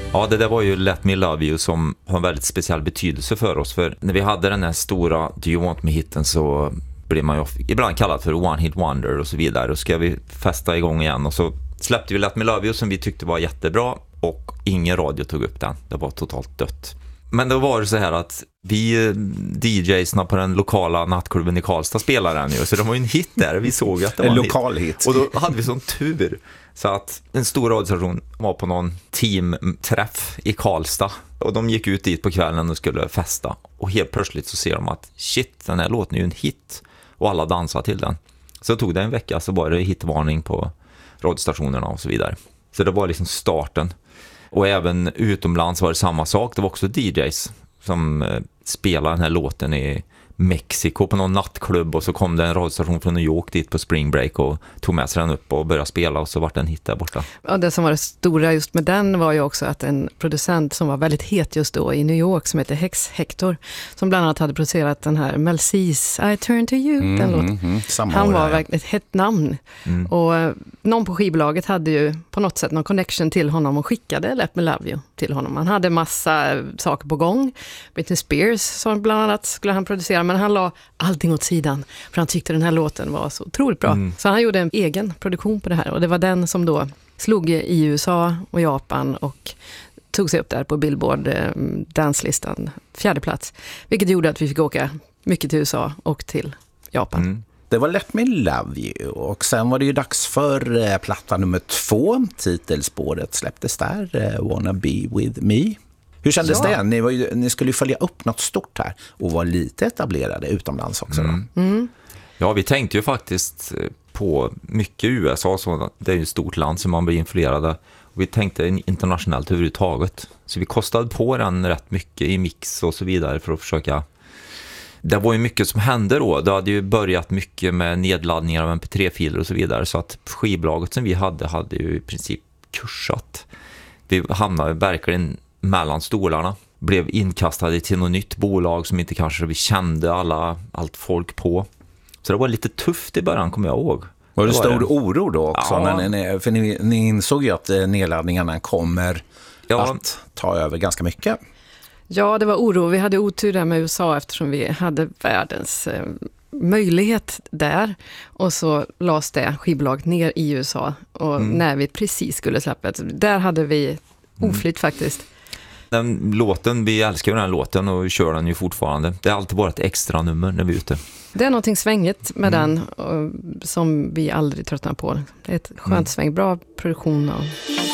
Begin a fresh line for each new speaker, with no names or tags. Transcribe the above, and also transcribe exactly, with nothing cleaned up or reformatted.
Ja, det där var ju Let Me Love You som har en väldigt speciell betydelse för oss. För när vi hade den här stora Do You Want Me-hitten så blev man ju ibland kallad för One Hit Wonder och så vidare. Och ska vi festa igång igen och så släppte vi Let Me Love You som vi tyckte var jättebra och ingen radio tog upp den. Det var totalt dött. Men då var det så här att vi D Jsna på den lokala nattklubben i Karlstad spelade den ju. Så det var ju en hit där. Vi såg att det var
en
en
lokal hit.
hit. Och då hade vi sån tur. Så att en stor radiostation var på någon teamträff i Karlstad. Och de gick ut dit på kvällen och skulle festa. Och helt plötsligt så ser de att shit, den här låten är ju en hit. Och alla dansade till den. Så tog det en vecka så var det hitvarning på radiostationerna och så vidare. Så det var liksom starten. Och även utomlands var det samma sak. Det var också D Js som eh, spelade den här låten i Mexiko på någon nattklubb. Och så kom det en radiostation från New York dit på Spring Break och tog med sig den upp och började spela. Och så var det en hit där borta.
Ja, det som var det stora just med den var ju också att en producent som var väldigt het just då i New York som heter Hex Hector, som bland annat hade producerat den här Mel C's I Turn To You, mm, den låten. Mm, mm, Han var verkligen ett hett namn. Mm. Och eh, någon på skivbolaget hade ju på något sätt någon connection till honom och skickade Let Me Love You till honom. Han hade massa saker på gång. Britney Spears som bland annat skulle han producera, men han la allting åt sidan för han tyckte den här låten var så otroligt bra. Mm. Så han gjorde en egen produktion på det här och det var den som då slog i U S A och Japan och tog sig upp där på Billboard eh, danslistan, fjärde plats. Vilket gjorde att vi fick åka mycket till U S A och till Japan. Mm.
Det var Let Me Love You och sen var det ju dags för eh, platta nummer två. Titelspåret släpptes där, eh, Wanna Be With Me. Hur kändes ja. det? Ni, var ju, ni skulle ju följa upp något stort här och vara lite etablerade utomlands också.
Mm. Mm. Ja, vi tänkte ju faktiskt på mycket U S A, så det är ju ett stort land som man blir influerade. Och vi tänkte internationellt överhuvudtaget. Så vi kostade på den rätt mycket i mix och så vidare för att försöka. Det var ju mycket som hände då. Det hade ju börjat mycket med nedladdningar av M P tre-filer och så vidare. Så att skivbolaget som vi hade hade ju i princip kursat. Vi hamnade verkligen mellan stolarna. Blev inkastade till något nytt bolag som inte kanske vi kände alla, allt folk på. Så det var lite tufft i början, kommer jag ihåg.
Var det, det stor var det. oro då också?
Ja.
När ni, för ni, ni insåg ju att nedladdningarna kommer ja. att ta över ganska mycket.
Ja, det var oro. Vi hade otur där med U S A eftersom vi hade världens eh, möjlighet där. Och så lades det skivbolaget ner i U S A. Och mm. när vi precis skulle släppa det, där hade vi oflytt mm. faktiskt.
Den låten, vi älskar den här låten och kör den ju fortfarande. Det är alltid bara ett extra nummer när vi är ute.
Det är någonting svängigt med mm. den och, som vi aldrig tröttnar på. Det är ett skönt mm. sväng, bra produktion. Och